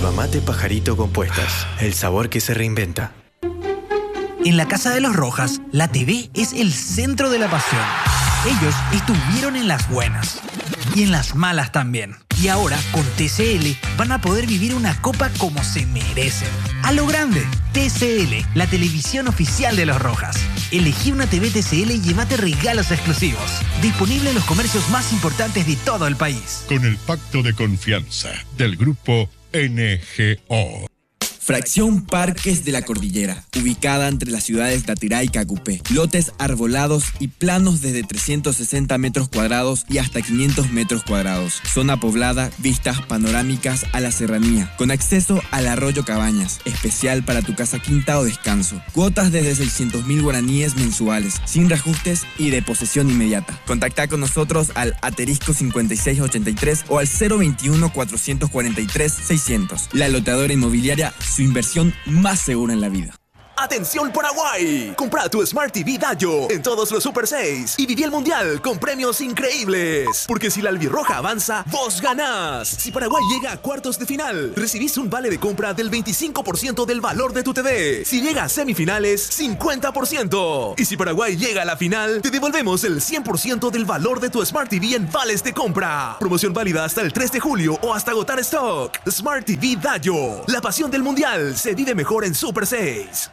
Yerba mate pajarito compuestas. El sabor que se reinventa. En la casa de los Rojas, la TV es el centro de la pasión. Ellos estuvieron en las buenas y en las malas también. Y ahora, con TCL, van a poder vivir una copa como se merecen. A lo grande. TCL, la televisión oficial de los Rojas. Elegí una TV TCL y llévate regalos exclusivos. Disponible en los comercios más importantes de todo el país. Con el pacto de confianza del grupo NGO. Fracción Parques de la Cordillera, ubicada entre las ciudades de Atirá y Cacupé. Lotes arbolados y planos desde 360 metros cuadrados y hasta 500 metros cuadrados. Zona poblada, vistas panorámicas a la serranía, con acceso al arroyo Cabañas, especial para tu casa quinta o descanso. Cuotas desde 600.000 guaraníes mensuales, sin reajustes y de posesión inmediata. Contacta con nosotros al asterisco 5683 o al 021 443 600. La loteadora inmobiliaria, su inversión más segura en la vida. ¡Atención Paraguay! Compra tu Smart TV Dayo en todos los Super 6 y viví el Mundial con premios increíbles. Porque si la albirroja avanza, vos ganás. Si Paraguay llega a cuartos de final, recibís un vale de compra del 25% del valor de tu TV. Si llega a semifinales, 50%. Y si Paraguay llega a la final, te devolvemos el 100% del valor de tu Smart TV en vales de compra. Promoción válida hasta el 3 de julio o hasta agotar stock. Smart TV Dayo. La pasión del Mundial se vive mejor en Super 6.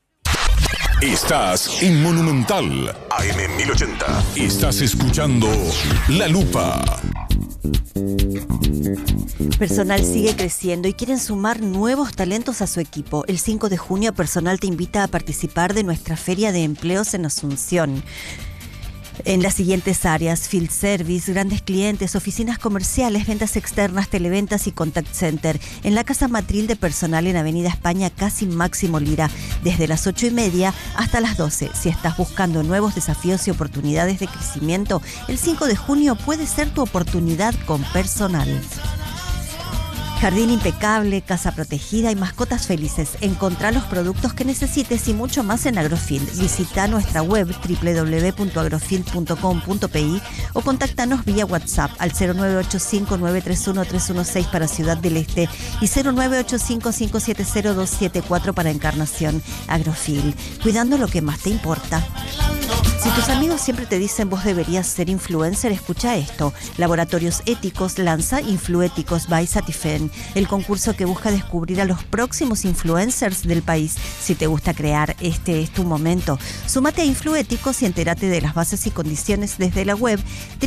Estás en Monumental AM 1080. Estás escuchando La Lupa. Personal sigue creciendo y quieren sumar nuevos talentos a su equipo. El 5 de junio, Personal te invita a participar de nuestra Feria de Empleos en Asunción. En las siguientes áreas: field service, grandes clientes, oficinas comerciales, ventas externas, televentas y contact center. En la casa matril de Personal en Avenida España, casi Máximo Lira, desde las 8:30 hasta las 12. Si estás buscando nuevos desafíos y oportunidades de crecimiento, el 5 de junio puede ser tu oportunidad con Personal. Jardín impecable, casa protegida y mascotas felices. Encontrá los productos que necesites y mucho más en Agrofield. Visita nuestra web www.agrofield.com.pi o contáctanos vía WhatsApp al 0985-931-316 para Ciudad del Este y 0985-570-274 para Encarnación. Agrofield, cuidando lo que más te importa. Si tus amigos siempre te dicen vos deberías ser influencer, escucha esto. Laboratorios Éticos lanza Influéticos by Satifen, el concurso que busca descubrir a los próximos influencers del país. Si te gusta crear, este es tu momento. Súmate a Influéticos y entérate de las bases y condiciones desde la web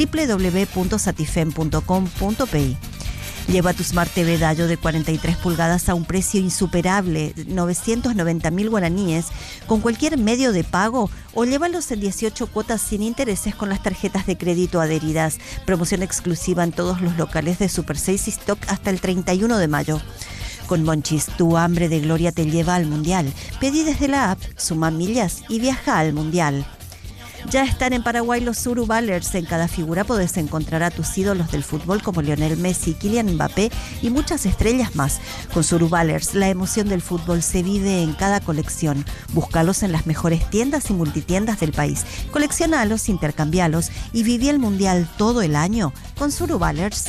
www.satifen.com.pi. Lleva tu Smart TV Dayo de 43 pulgadas a un precio insuperable, 990.000 guaraníes, con cualquier medio de pago, o llévalos en 18 cuotas sin intereses con las tarjetas de crédito adheridas. Promoción exclusiva en todos los locales de Super 6 y Stock hasta el 31 de mayo. Con Monchis, tu hambre de gloria te lleva al Mundial. Pedí desde la app, suma millas y viaja al Mundial. Ya están en Paraguay los Suruballers. En cada figura podés encontrar a tus ídolos del fútbol como Lionel Messi, Kylian Mbappé y muchas estrellas más. Con Suruballers, la emoción del fútbol se vive en cada colección. Búscalos en las mejores tiendas y multitiendas del país. Coleccionalos, intercambialos y viví el Mundial todo el año con Suruballers.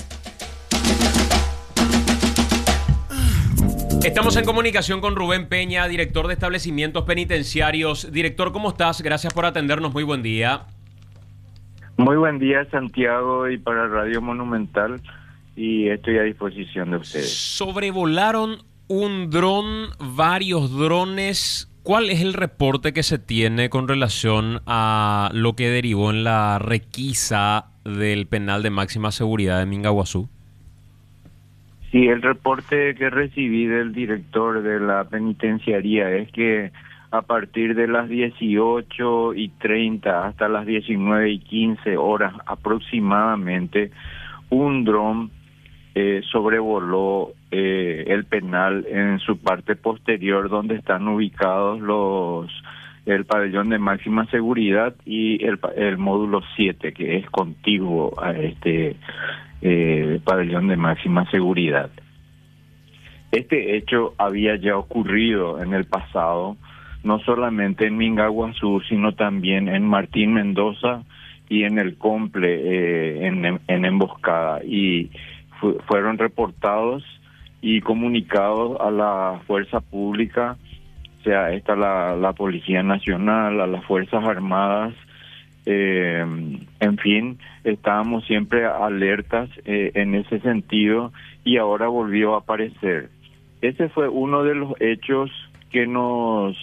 Estamos en comunicación con Rubén Peña, director de establecimientos penitenciarios. Director, ¿cómo estás? Gracias por atendernos. Muy buen día. Muy buen día, Santiago, y para Radio Monumental, y estoy a disposición de ustedes. Sobrevolaron un dron, varios drones. ¿Cuál es el reporte que se tiene con relación a lo que derivó en la requisa del penal de máxima seguridad de Mingaguazú? Sí, el reporte que recibí del director de la penitenciaría es que a partir de las 18:30 hasta las 19:15 horas aproximadamente, un dron sobrevoló el penal en su parte posterior, donde están ubicados el pabellón de máxima seguridad y el módulo 7, que es contiguo a este pabellón de máxima seguridad. Este hecho había ya ocurrido en el pasado, no solamente en Mingaguazú, sino también en Martín Mendoza y en el Comple, en Emboscada, y fueron reportados y comunicados a la fuerza pública, sea esta la Policía Nacional, a las Fuerzas Armadas, en fin, estábamos siempre alertas en ese sentido, y ahora volvió a aparecer. Ese fue uno de los hechos que nos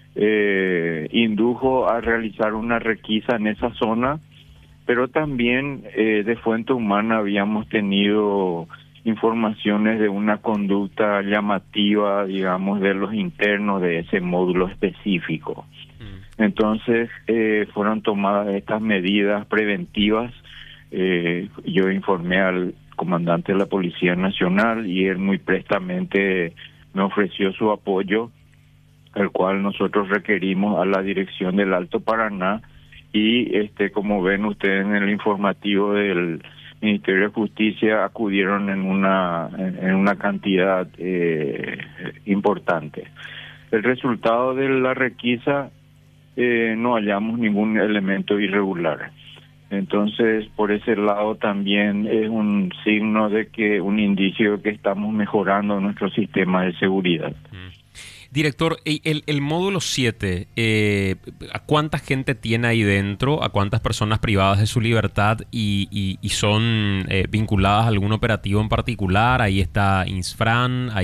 indujo a realizar una requisa en esa zona, pero también de fuente humana habíamos tenido informaciones de una conducta llamativa, digamos, de los internos de ese módulo específico. Entonces fueron tomadas estas medidas preventivas. Yo informé al comandante de la Policía Nacional y él muy prestamente me ofreció su apoyo, el cual nosotros requerimos a la dirección del Alto Paraná, y como ven ustedes en el informativo del Ministerio de Justicia, acudieron en una cantidad importante. El resultado de la requisa, no hallamos ningún elemento irregular. Entonces, por ese lado también es un signo de que, un indicio de que estamos mejorando nuestro sistema de seguridad. Director, el módulo 7, ¿a cuánta gente tiene ahí dentro? ¿A cuántas personas privadas de su libertad y son vinculadas a algún operativo en particular? Ahí está Insfran,